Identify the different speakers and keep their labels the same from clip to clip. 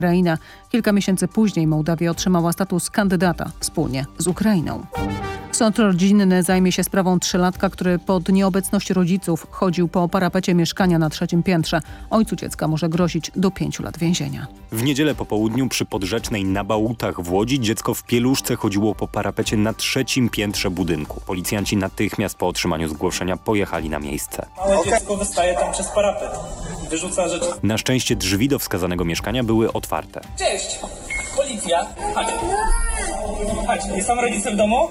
Speaker 1: Ukrainę. Kilka miesięcy później Mołdawia otrzymała status kandydata wspólnie z Ukrainą. Sąd rodzinny zajmie się sprawą trzylatka, który pod nieobecność rodziców chodził po parapecie mieszkania na 3. piętrze. Ojcu dziecka może grozić do 5 lat więzienia.
Speaker 2: W niedzielę po południu przy Podrzecznej na Bałutach w Łodzi dziecko w pieluszce chodziło po parapecie na 3. piętrze budynku. Policjanci natychmiast po otrzymaniu zgłoszenia pojechali na miejsce.
Speaker 3: Małe dziecko wystaje tam przez parapet. Wyrzuca rzeczy.
Speaker 2: Na szczęście drzwi do wskazanego mieszkania były otwarte.
Speaker 3: Cześć! Policja! Chodź! Chodź, jest tam rodzicem w domu?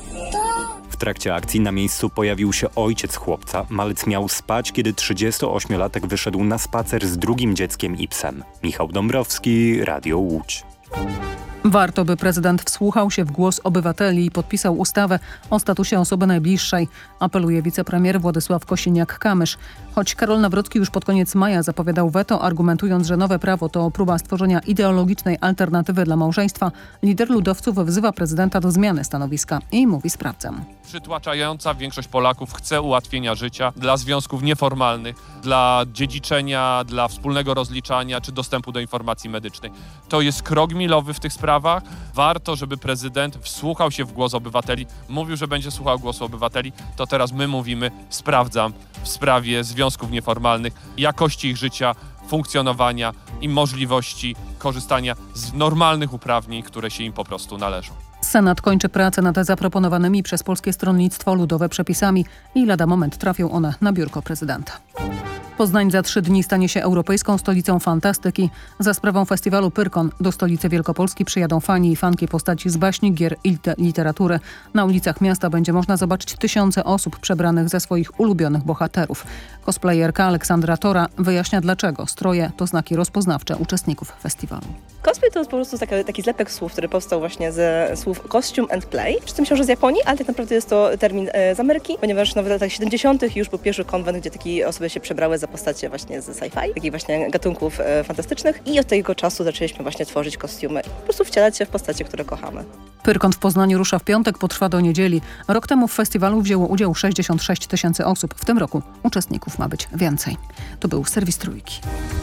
Speaker 2: W trakcie akcji na miejscu pojawił się ojciec chłopca. Malec miał spać, kiedy 38-latek wyszedł na spacer z drugim dzieckiem i psem. Michał Dąbrowski, Radio Łódź.
Speaker 1: Warto, by prezydent wsłuchał się w głos obywateli i podpisał ustawę o statusie osoby najbliższej, apeluje wicepremier Władysław Kosiniak-Kamysz. Choć Karol Nawrocki już pod koniec maja zapowiadał weto, argumentując, że nowe prawo to próba stworzenia ideologicznej alternatywy dla małżeństwa, lider ludowców wzywa prezydenta do zmiany stanowiska i mówi: sprawdzam.
Speaker 4: Przytłaczająca większość Polaków chce ułatwienia życia dla związków nieformalnych, dla dziedziczenia, dla wspólnego rozliczania czy dostępu do informacji medycznej. To jest krok milowy w tych sprawach. Warto, żeby prezydent wsłuchał się w głos obywateli. Mówił, że będzie słuchał głosu obywateli. To teraz my mówimy: sprawdzam w sprawie związków nieformalnych, jakości ich życia, funkcjonowania i możliwości korzystania z normalnych uprawnień, które się im po prostu należą.
Speaker 1: Senat kończy pracę nad zaproponowanymi przez Polskie Stronnictwo Ludowe przepisami i lada moment trafią one na biurko prezydenta. Poznań za 3 dni stanie się europejską stolicą fantastyki. Za sprawą festiwalu Pyrkon do stolicy Wielkopolski przyjadą fani i fanki postaci z baśni, gier i literatury. Na ulicach miasta będzie można zobaczyć tysiące osób przebranych ze swoich ulubionych bohaterów. Cosplayerka Aleksandra Tora wyjaśnia, dlaczego stroje to znaki rozpoznawcze uczestników festiwalu.
Speaker 5: Cosplay to jest po prostu taki zlepek słów, który powstał właśnie ze słów costume and play. Wszyscy myślą, że z Japonii, ale tak naprawdę jest to termin z Ameryki, ponieważ w latach 70. już był pierwszy konwent, gdzie takie osoby się przebrały za postacie właśnie z sci-fi, takich właśnie gatunków fantastycznych, i od tego czasu zaczęliśmy właśnie tworzyć kostiumy i po prostu wcielać się w postacie, które kochamy.
Speaker 1: Pyrkon w Poznaniu rusza w piątek, potrwa do niedzieli. Rok temu w festiwalu wzięło udział 66 000 osób. W tym roku uczestników ma być więcej. To był serwis Trójki.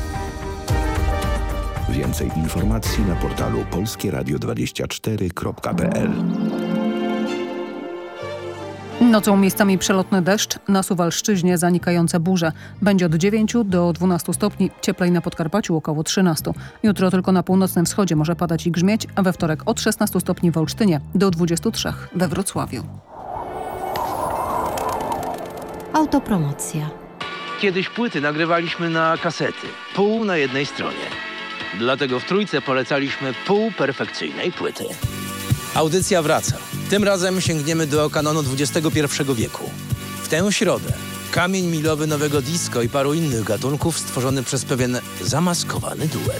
Speaker 6: Więcej informacji na portalu polskieradio24.pl.
Speaker 1: Nocą miejscami przelotny deszcz, na Suwalszczyźnie zanikające burze. Będzie od 9 do 12 stopni, cieplej na Podkarpaciu około 13. Jutro tylko na północnym wschodzie może padać i grzmieć, a we wtorek od 16 stopni w Olsztynie do 23 we Wrocławiu.
Speaker 7: Autopromocja.
Speaker 8: Kiedyś płyty nagrywaliśmy na kasety, pół na jednej stronie. Dlatego w Trójce polecaliśmy pół perfekcyjnej płyty.
Speaker 9: Audycja wraca. Tym razem sięgniemy do kanonu XXI wieku. W tę środę kamień milowy nowego disco i paru innych gatunków stworzony przez pewien zamaskowany duet.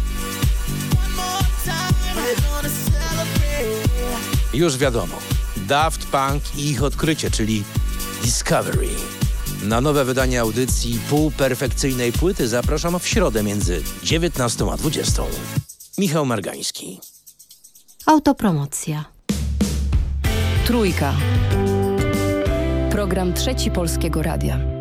Speaker 9: Już wiadomo, Daft Punk i ich odkrycie, czyli Discovery. Na nowe wydanie audycji półperfekcyjnej płyty zapraszam w środę między 19 a 20. Michał Margański.
Speaker 7: Autopromocja.
Speaker 10: Trójka. Program Trzeci Polskiego Radia.